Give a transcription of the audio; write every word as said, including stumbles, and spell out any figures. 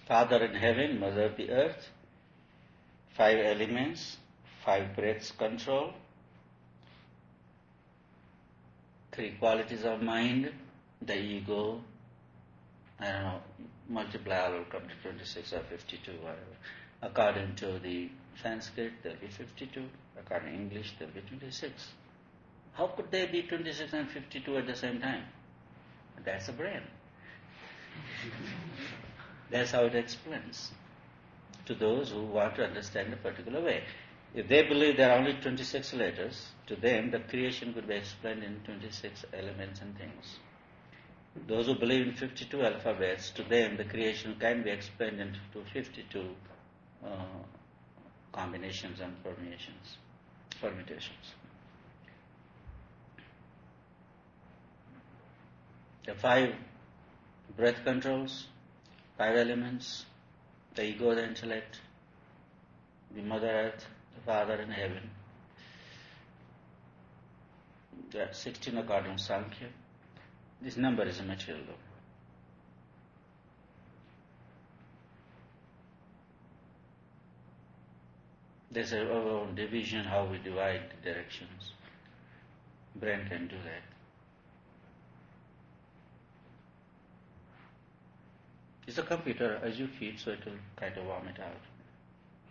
Father in heaven, mother of the earth, five elements, five breaths control, three qualities of mind, the ego, I don't know, multiply all will come to twenty-six or fifty-two, whatever. According to the Sanskrit, there will be fifty-two. According to English, there will be twenty-six. How could there be twenty-six and fifty-two at the same time? That's the brain. That's how it explains to those who want to understand a particular way. If they believe there are only twenty-six letters, to them the creation could be explained in twenty-six elements and things. Those who believe in fifty-two alphabets, to them the creation can be explained into fifty-two uh, combinations and permutations, permutations. The five breath controls, five elements, the ego, the intellect, the Mother Earth, the Father in heaven. There are sixteen according to Sankhya. This number is a material law. There's our own division, how we divide the directions. Brain can do that. It's a computer, as you feed, so it will kind of vomit out.